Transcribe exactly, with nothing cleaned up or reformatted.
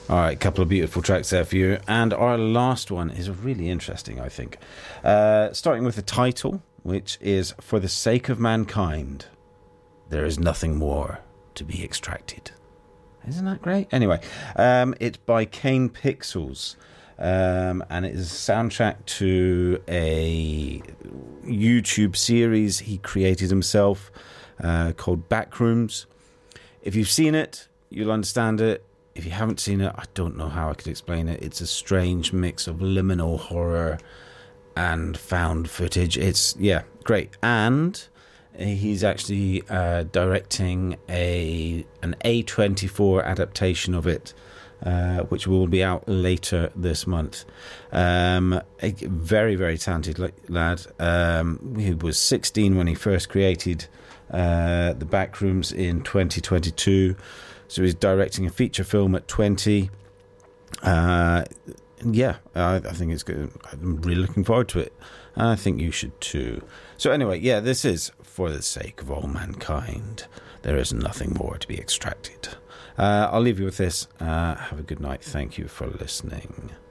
All right, a couple of beautiful tracks there for you. And our last one is really interesting, I think. Uh, starting with the title, which is For the Sake of Mankind, There is Nothing More to be Extracted. Isn't that great? Anyway, um, it's by Kane Pixels. Um, and it is a soundtrack to a YouTube series he created himself uh, called Backrooms. If you've seen it, you'll understand it. If you haven't seen it, I don't know how I could explain it. It's a strange mix of liminal horror and found footage. It's, yeah, great. And he's actually uh, directing a an A twenty-four adaptation of it, uh, which will be out later this month. Um, a very, very talented lad. Um, he was sixteen when he first created uh, the Backrooms in twenty twenty-two. So he's directing a feature film at twenty. Uh, yeah, I, I think it's good. I'm really looking forward to it. And I think you should too. So anyway, yeah, this is For the Sake of All Mankind. There is nothing more to be extracted. Uh, I'll leave you with this. Uh, have a good night. Thank you for listening.